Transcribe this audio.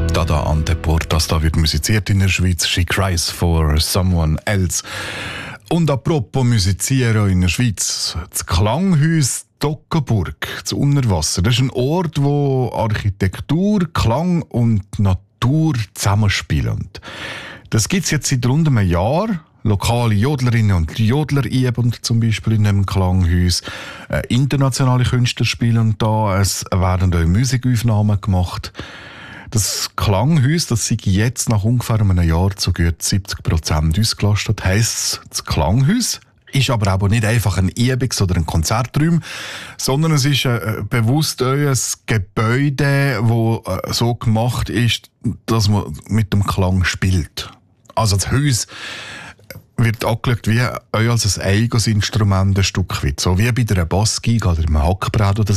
Dada Anteport, das da wird musiziert in der Schweiz. She cries for someone else. Und apropos musizieren in der Schweiz, das Klanghaus Toggenburg, das Unterwasser. Das ist ein Ort, wo Architektur, Klang und Natur zusammenspielen. Das gibt es jetzt seit rund einem Jahr. Lokale Jodlerinnen und Jodler üben zum Beispiel in einem Klanghaus. Internationale Künstler spielen da. Es werden auch Musikaufnahmen gemacht. Das Klanghaus, das sei jetzt nach ungefähr einem Jahr zu gut 70% ausgelastet. Heisst, das Klanghaus ist aber auch nicht einfach ein Übungs- oder ein Konzertraum, sondern es ist bewusst ein Gebäude, das so gemacht ist, dass man mit dem Klang spielt. Also das Haus wird angeschaut wie als ein eigenes Instrument ein Stück weit. So wie bei einer Bassgeige oder einem Hackbrett oder